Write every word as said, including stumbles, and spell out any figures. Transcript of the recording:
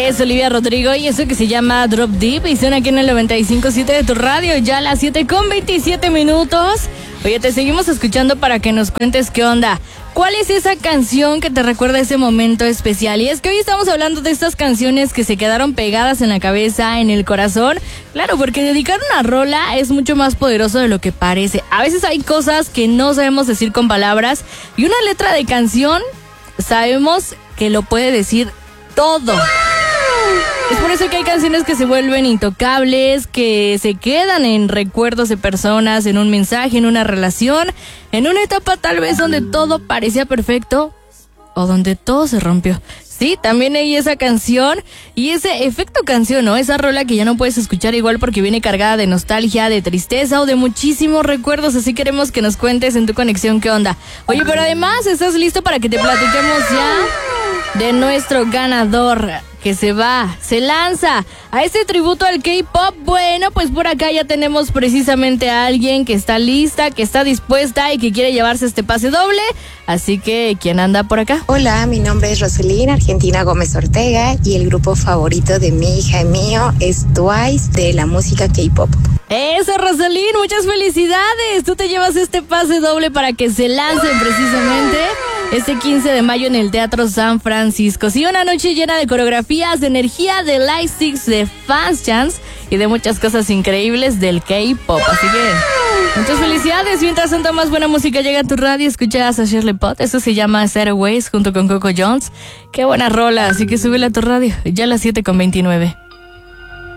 Es Olivia Rodrigo y eso que se llama Drop Deep y suena aquí en el noventa y cinco punto siete de tu radio, ya a las siete con veintisiete minutos. Oye, te seguimos escuchando para que nos cuentes qué onda. ¿Cuál es esa canción que te recuerda ese momento especial? Y es que hoy estamos hablando de estas canciones que se quedaron pegadas en la cabeza, en el corazón. Claro, porque dedicar una rola es mucho más poderoso de lo que parece. A veces hay cosas que no sabemos decir con palabras y una letra de canción sabemos que lo puede decir todo. Es por eso que hay canciones que se vuelven intocables, que se quedan en recuerdos de personas, en un mensaje, en una relación, en una etapa tal vez donde todo parecía perfecto o donde todo se rompió. Sí, también hay esa canción y ese efecto canción, ¿no? Esa rola que ya no puedes escuchar igual porque viene cargada de nostalgia, de tristeza o de muchísimos recuerdos. Así queremos que nos cuentes en tu conexión qué onda. Oye, pero además, ¿estás listo para que te platiquemos ya de nuestro ganador que se va, se lanza a este tributo al K-pop? Bueno, pues por acá ya tenemos precisamente a alguien que está lista, que está dispuesta y que quiere llevarse este pase doble. Así que, ¿quién anda por acá? Hola, mi nombre es Roselina Argentina Gómez Ortega y el grupo favorito de mi hija y mío es Twice, de la música K-pop. Eso, Roselín, muchas felicidades. Tú te llevas este pase doble para que se lancen precisamente este quince de mayo en el Teatro San Francisco. Sí, una noche llena de coreografías, de energía, de lightsticks, de fans chants y de muchas cosas increíbles del K-pop. Así que muchas felicidades. Mientras tanto, más buena música llega a tu radio. Escuchas a Shirley Potts. Eso se llama Stairways junto con Coco Jones. Qué buena rola. Así que súbela a tu radio. Ya a las siete con veintinueve.